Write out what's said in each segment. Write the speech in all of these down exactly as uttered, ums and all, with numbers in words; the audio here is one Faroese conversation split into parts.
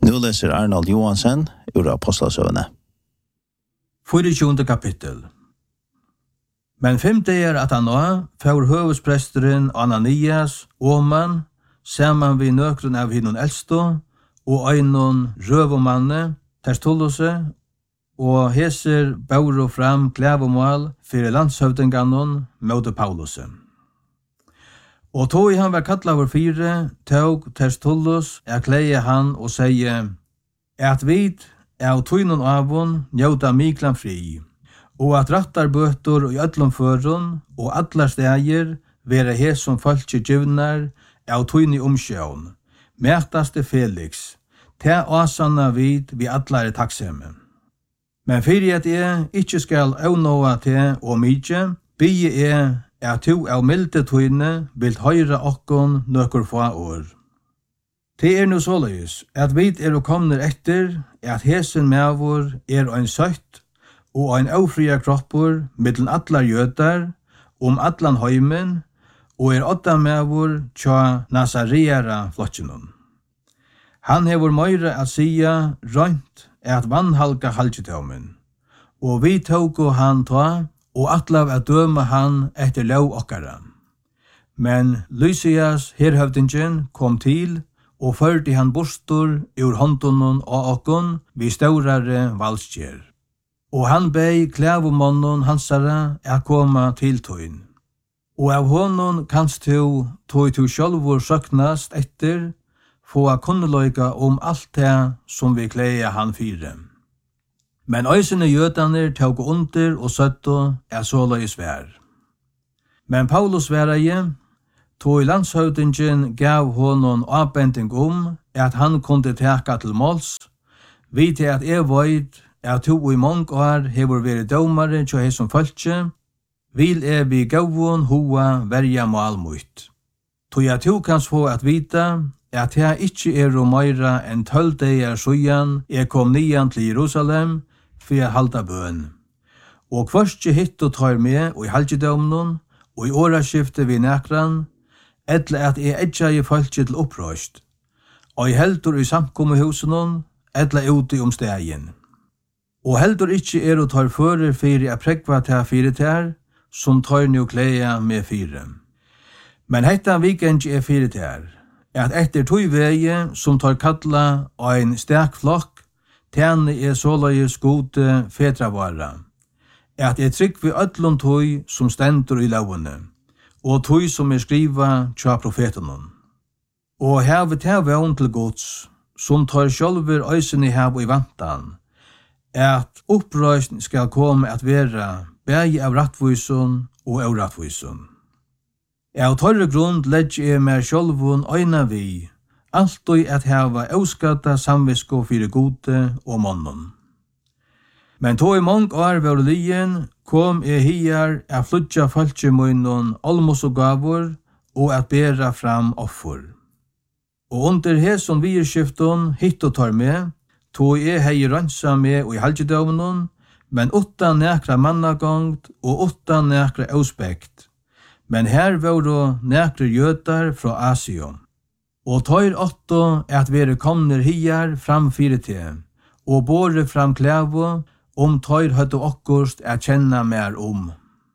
Nu läser Arnold Johansen ur Apostlasövne. tjuende kapittel. Men fem dager at han nå, får høvespresteren Ananias, Åman, saman vi nøkron av hinnon eldstå, og einon røvomanne, Tertulluse, og heser bauro fram klævomål fyrir landshøvdinganon møte Pauluse. Og tog han var kattlaver fire, tog Tertullus er kleie han og seie, at vid av tøynon avon njóta miklan fri, og at rattarbøtur og öllum førun og allar stægir vera hes som falskje djivnar av tøyni omsjøvn, mætaste Felix, ta asanna vid vi allar er takksemme. Men fyrir at jeg ikkje skal avnåa til og mykje, bygge jeg at to av milde tøyne vil høyra okkon nøkker få år. Det er nu såleis, at vi er og kommer etter, at hesen mevor er ein søtt, og ein aufria kroppur mittlen allar jøtar, om allan heimen, og er åtta mevor tja Nazareara flotjennom. Han hevur meira at sia rønt at vannhalka halgjetømen, og vi tåko han ta, og atlav at døma han etter lov okkara. Men Lysias herhøvdingen kom til, og førte han bostor ur håndonon og okkon vi staurare valskjer. Og han bei klævomonnon hansara at koma til tøyn. Og av honon kanst tu tøy tu sjálvur søknast etter, få a kunneløyga om alt det som vi kleia han fire. Men øysene jødaner tåg under og søtto er såleis vær. Men Paulus væraje, tog landshøvdingen gav honom avbending om at han kunde teka til måls, vid til at jeg veit at to i mange år hever vært dømare til hei som følge, vil jeg vi gavun hoa verja malmut. Tog jeg to kan få at vita at jeg ikkje er og meira enn tølv dager sujan jeg kom nian til Jerusalem for jeg halda bøn. Og hverstje hitt og tar med og i halgjedømnon og i åraskiftet vi nekran, etter at jeg etja i falskje til opprøst, og jeg heldur i samkommehusenon, etter ute om stegen. Og heldur ikkje er og tar fører fyrir a prekva til fyrir ter, som tar nu kleia med fyrir. Men hetta weekend er fyrir ter, at etter tøy veie som tar kalla ein sterk flokk, tjene er såleis gode fetravara, at jeg trygg vi öllum tøy som stendur i lovene, og tøy som er skriva tja profetenon. Og heve til vevn til gods, som tar sjálfur øysene hev i vantan, at opprøysen skal komme at vera bægi av rattvusun og av rattvusun. Av tørre grunn legg jeg mer sjálfun øyna vi, alltid at heva auskata samvisko fyrir gode og månnen. Men tog i mange år var lien, kom jeg hier at flutja falskjemunnon almos og gavur, og at bera fram offer. Og under heson virskifton hitt og tar med, tog jeg hei rønsa med og i halgjedøvnon, men utan nekra mannagongt og utan nekra auspekt. Men her var det nekra jøtar fra Asium. Og tøyr åtto at vere komner hier fram fyrir te, og båre fram klævo, om tøyr høyde okkurst er kjenna mer om.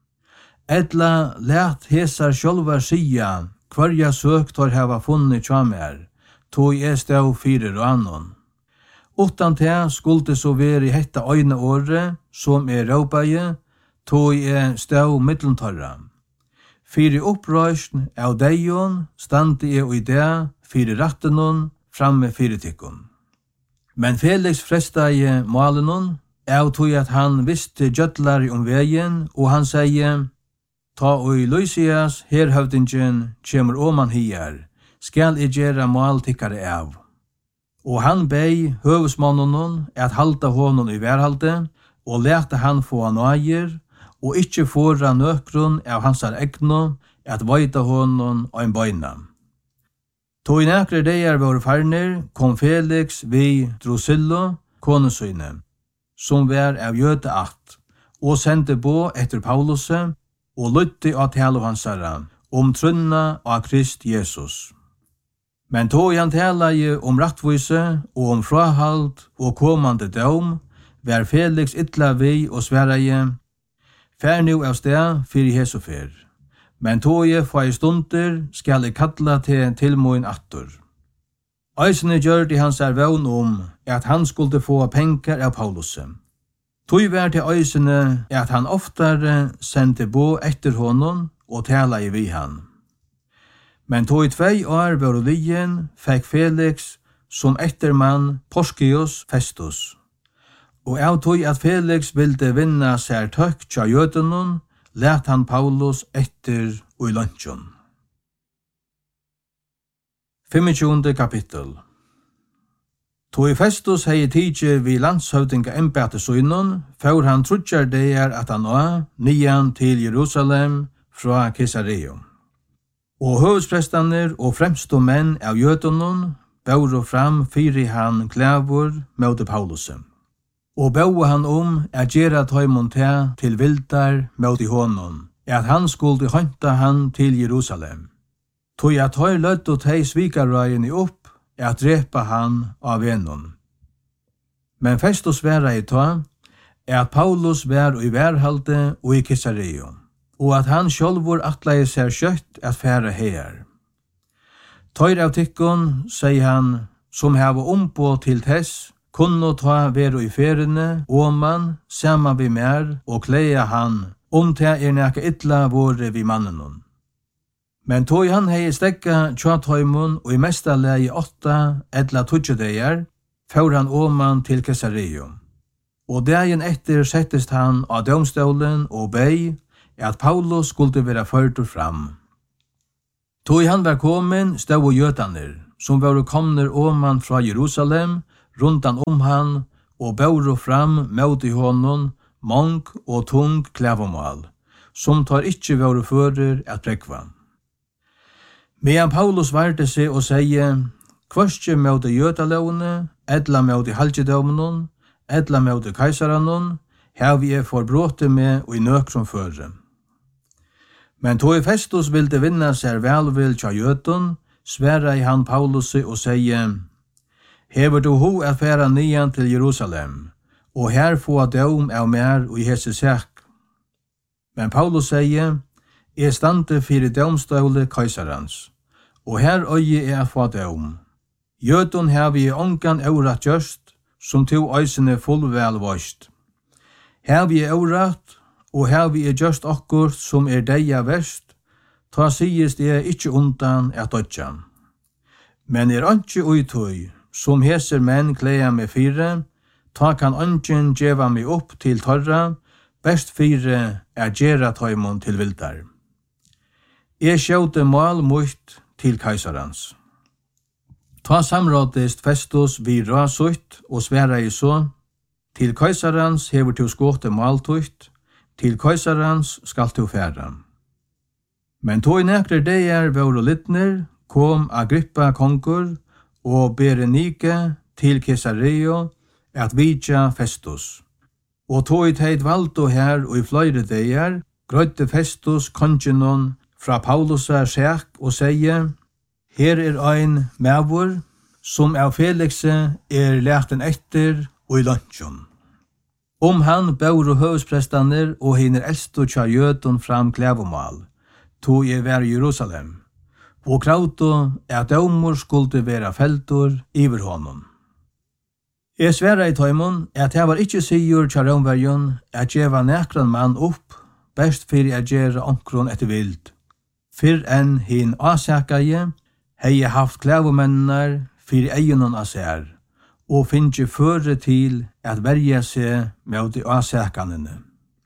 Edla let hesar sjálvar sia, hverja søk tøyr hava funnet tja mer, tog jeg stav fyrir og annon. Utan te skulde så vere hetta øyne åre, som er råpaie, tog jeg stav middeltørra. Fyrir opprøysn av deion, stande jeg og i det, fyrir rattenon, framme fyrir tikkun. Men Felix frestaie malenon, av tog at han visste gjøtlar om veien, og han sier, ta og Lysias herhøvdingen kjemur oman hier, skal jeg gjera mal tikkare av. Og han bei høvesmannonon at halda honom i værhalde, og lete han få nøyer, og ikkje fåra nøkrun av hansar egno, at veita honom og en bøyna. Tog i nekre deir var farner, kom Felix vi Drusilla, konesyne, som var av jøde akt, og sendte på etter Pauluset, og lytte av tale hansara, om trunna av Krist Jesus. Men tog han talaje om rattvise og om frahald og kommande dom, var Felix ytla vi og sveraje, fær nu av sted fyrir Jesu fyr. Men tog jeg få i stunder skal jeg kalla til tilmoen attor. Eisene gjør det hans er vevn om at han skulle få penger av Paulus. Tog var til eisene at han oftare sendte bo etter honom og tala i vi han. Men tog i tvei år var lijen fikk Felix som ettermann Porcius Festus. Og av tog at Felix ville vinna seg tøkk tja jødenon, let han Paulus etter og i lunsjon. tjuende kapittel. Tog Festus hei tidje vi landshøvdinga embate søgnon, for han trudjar deir at han var nian til Jerusalem fra Caesarea. Og høvdsprestaner og fremstå menn av jødenon bauro fram fyri han klævur møte Paulusen. Og bau han om at gjera tøymon te til vildar møte honom, at han skulle hanta han til Jerusalem. Tog at høy løtt og tei svikarrøyene opp, at drepa han av venon. Men Festus væra i ta, at Paulus var i værhalde og i Caesarea, og at han sjálvur atleie seg kjøtt at færa her. Tøyr av tikkon, sier han, som hava ombå til tess, kunne ta vero i ferene, åman, saman vi mer, og kleia han, om te er nekka ytla våre vi mannenon. Men tog han hei stekka tjatøymon og i mesta leie åtta edla tudjedeir, får han åman til Caesarea. Og dagen etter settest han av domstolen og bei at Paulus skulle være førtur fram. Tog han var kommen stod jøtaner, som var komner åman fra Jerusalem, rundan om han, og bauro fram mot i honom, mong og tung klævomal, som tar ikkje våre fører at prekva. Medan Paulus varte seg og sier, kvarskje mot jøtalovene, edla mot halgjedomnen, edla mot kaisaranon, her vi er forbråte med og i nøkron føre. Men tog Festus ville vinna seg velvill tja jøten, sværa i han Paulus og sier, hever du ho at færa nian til Jerusalem, og her få dom av mer og i hese sak. Men Paulus sier, jeg stande fyrir domståle kaisarans, og her øye er få dom. Jøten her vi ongan eurat gjørst, som to øysene fullvel våst. Her vi er eurat, og her vi er gjørst okkur som er deia verst, ta sies det ikkje undan at dødjan. Men er ikkje uitøy, som heser menn kleia med fire, ta kan ønsken djeva meg opp til torra, best fire er gjerra tøymon til vildar. Jeg sjåte mal mot til kaisarans. Ta samrådest Festus vi rasutt og sværa i så, til kaisarans hever til skåte maltutt, til kaisarans skal til færa. Men tog nekre deir våre littner, kom Agrippa kongur, og Berenike til Caesarea at vidja Festus. Og tog et heit valdo her og i fløyre deir, grøyde Festus kongenon fra Paulus er sek og sier, her er ein mevor, som av Felixe er lærten etter og i lunsjon. Om han baur og høvdsprestaner og hinner eldst tja jødon fram klævomal, tog jeg vær i Jerusalem, og krauto at domur skulle være feltur iver honom. Jeg sværa i tøymon at jeg var ikkje sigur tja romverjon at djeva nekran mann opp, best fyrir at gjera onkron etter vild. Fyrr enn hin asakaje, hei jeg haft klævomennar fyrir eionon asær, og finnje føre til at verja seg med de asakanene.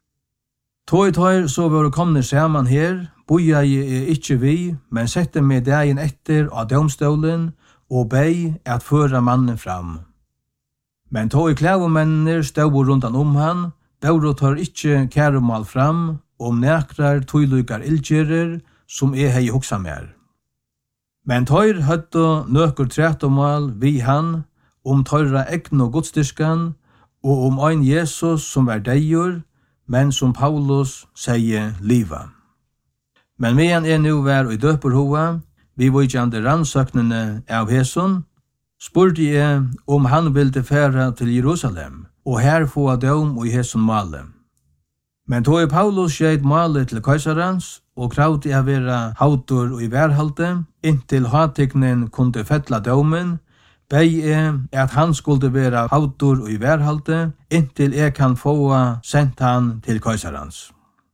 Tog tøyr så var komne saman her, boja jeg er ikkje vi, men sette meg dagen etter av domstolen og bei at føra mannen fram. Men tog klævomennir stod rundan om han, bauro tar ikkje kærumal fram, om nekrar tøylukar ildgjerer som er hei hoksa mer. Men tøyr høtto nøkur tretomal vi han, om tøyra egn og godstyrskan, og om ein Jesus som var deir, men som Paulus sier liva. Men medan er nu vær og i døperhova, vi vujjande rannsøknene av Heson, spurte jeg om han ville færa til Jerusalem, og her få døm i Heson male. Men tog Paulus skjeit malet til kaisarans, og kravde jeg være hautor i værhalte, inntil hatiknen kunne fettla dømen, bei jeg at han skulle være hautor i værhalte, inntil jeg kan få sendt han til kaisarans.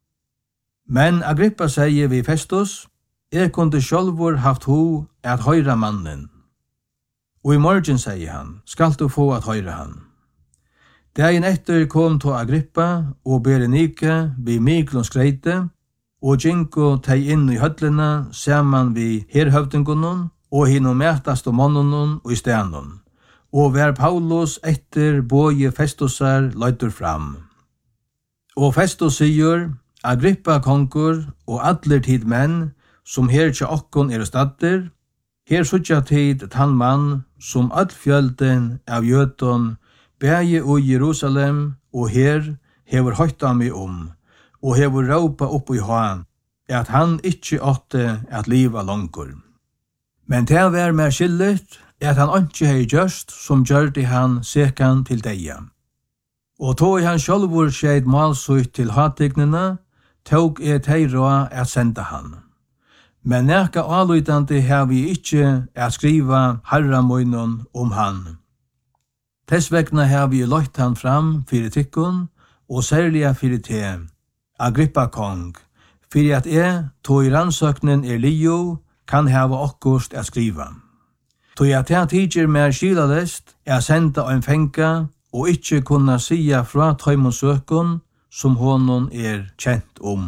Men Agrippa sier vi Festus, jeg kunne sjálvur haft ho at høyra mannen. Og i morgen, sier han, skal du få at høyra han. Dagen etter kom to Agrippa og Berenike vi Miklons skreite, og Jinko teg inn i høllena saman vi herhøvdingonon, og hino mætast og monnonon og i stenon, og vær Paulus etter boje Festusar løytur fram. Og Festus sier, Agrippa konkur og allir tid menn, som her tja okkon er stadder, her sutja tid tann mann, som all fjölden av jöton, bæje og Jerusalem, og her hever høyta mig om, og hever råpa opp i han, at han ikkje åtte at liva longur. Men det var mer skillet, at han ikkje hei gjørst, som gjørte han sekan til deia. Og tog han sjálvur skeit malsutt til hatignina, tog er teira at senda han. Men nekka avlytande har vi ikkje at skriva harramoinon om han. Tess vegna har vi løytt han fram fyrir tykkun, og særliga fyrir te, Agrippa kong, fyrir at jeg, tog i rannsøknen er lio, kan hava okkurst at skriva. Tog at jeg tidser mer skilalest, er senda en fenga, og ikkje kunna sia fra tøymonsøkun, som honon er kjent om.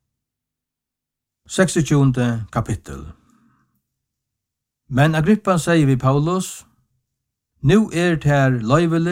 seksogtjúgunda kapittel. Men Agrippa sier vi Paulus, nu er det her løyvelig